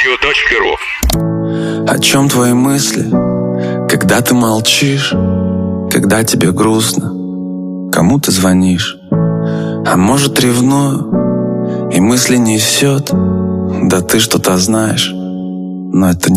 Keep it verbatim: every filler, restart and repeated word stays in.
радио точка ру. О чем твои мысли, когда ты молчишь, когда тебе грустно, кому ты звонишь? А может, ревную, и мысли несет, да ты что-то знаешь, но это не